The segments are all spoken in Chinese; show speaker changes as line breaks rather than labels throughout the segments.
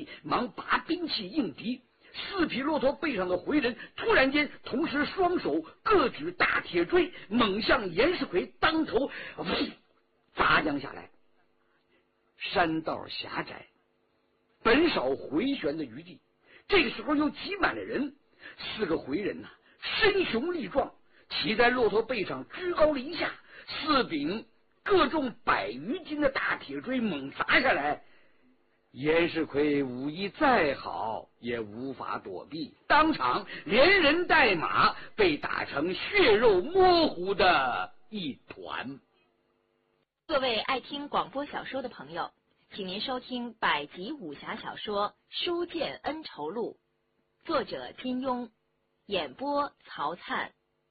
地，忙拔兵器应敌。4匹骆驼背上的回人突然间同时双手各举大铁锥，猛向严世奎当头砸将下来。山道狭窄，本少回旋的余地，这个时候又挤满了人。4个回人身雄力壮，骑在骆驼背上，居高临下，4柄各重100余斤的大铁锥猛砸下来。严世奎武艺再好，也无法躲避，当场连人带马被打成血肉模糊的一团。
各位爱听广播小说的朋友，请您收听百集武侠小说《书剑恩仇录》，作者金庸，演播曹灿。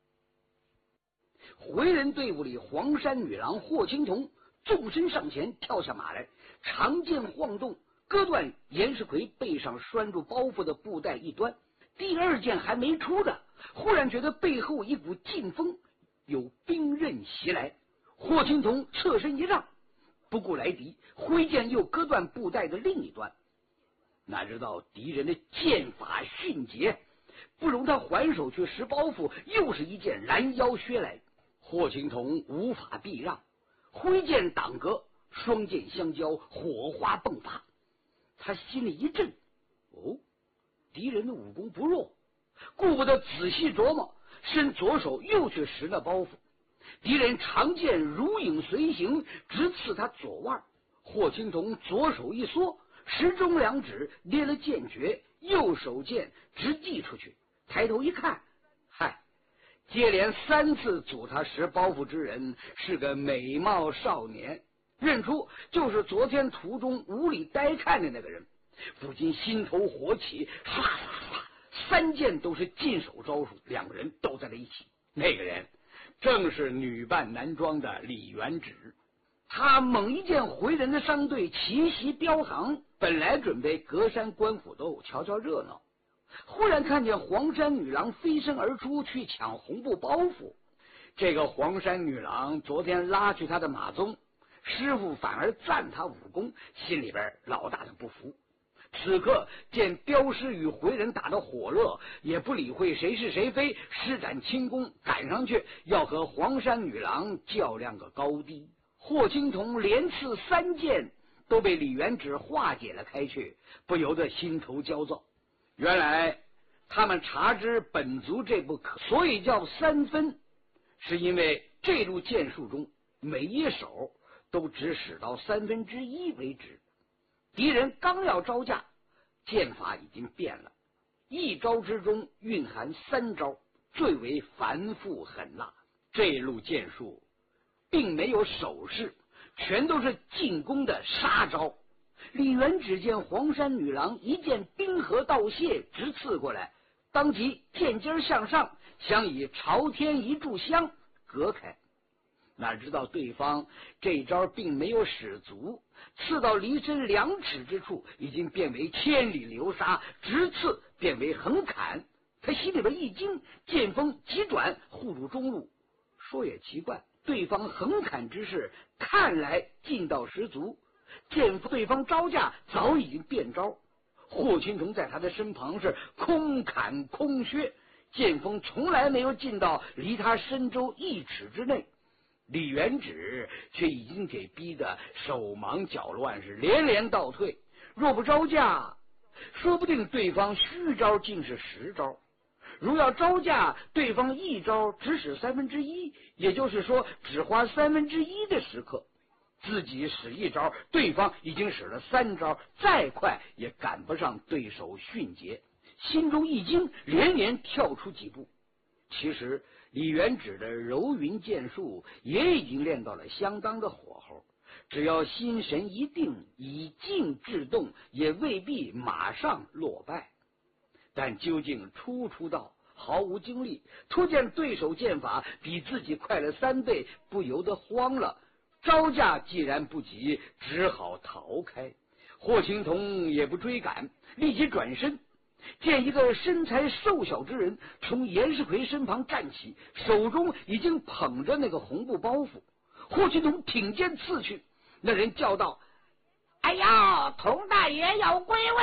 回人队伍里，黄山女郎霍青桐纵身上前，跳下马来，长剑晃动，割断严世奎背上拴住包袱的布带一端。第2剑还没出的，忽然觉得背后一股劲风，有兵刃袭来。霍青桐侧身一让，不顾来敌，挥剑又割断布带的另一端。哪知道敌人的剑法迅捷，不容他还手去拾包袱，又是一剑拦腰削来。霍青桐无法避让，挥剑挡格，双剑相交，火花迸发。他心里一震，敌人的武功不弱，顾不得仔细琢磨，伸左手又去拾了包袱。敌人长剑如影随形，直刺他左腕。霍青桐左手一缩，时中2指捏了剑诀，右手剑直递出去。抬头一看，接连3次阻他拾包袱之人是个美貌少年，认出就是昨天途中无理呆看的那个人，不禁心头火起，唰唰唰，3剑都是进手招数，2个人斗在了一起。那个人正是女扮男装的李元直。他猛一见回人的商队齐齐标行，本来准备隔山观虎斗，瞧瞧热闹，忽然看见黄山女郎飞身而出去抢红布包袱。这个黄山女郎昨天拉去他的马鬃，师傅反而赞他武功，心里边老大的不服。此刻见镖师与回人打得火热，也不理会谁是谁非，施展轻功赶上去，要和黄山女郎较量个高低。霍青桐连刺3剑，都被李元直化解了开去，不由得心头焦躁。原来他们察知本族这不可，所以叫3分，是因为这路剑术中每一手都只使到1/3为止。敌人刚要招架，剑法已经变了，一招之中蕴含3招，最为繁复狠辣。这路剑术并没有手势，全都是进攻的杀招。李元只见黄山女郎一剑冰河道谢直刺过来，当即剑尖向上，想以朝天一炷香隔开。哪知道对方这招并没有使足，刺到离身2尺之处，已经变为千里流沙，直刺变为横砍。他心里边一惊，剑锋急转，护住中路。说也奇怪，对方横砍之势看来劲道十足，见对方招架早已经变招。霍青桐在他的身旁是空砍空削，剑锋从来没有进到离他身周1尺之内。李元直却已经给逼得手忙脚乱，是连连倒退。若不招架，说不定对方虚招竟是实招；如要招架，对方一招只使1/3，也就是说只花1/3的时刻。自己使一招，对方已经使了3招，再快也赶不上对手迅捷。心中一惊，连连跳出几步。其实李元直的柔云剑术也已经练到了相当的火候，只要心神一定，以静制动，也未必马上落败。但究竟初出道，毫无精力，突见对手剑法比自己快了3倍，不由得慌了。招架既然不及，只好逃开。霍青桐也不追赶，立即转身，见一个身材瘦小之人从严世奎身旁站起，手中已经捧着那个红布包袱。霍青桐挺剑刺去，那人叫道：“哎呀，佟大爷要归位！”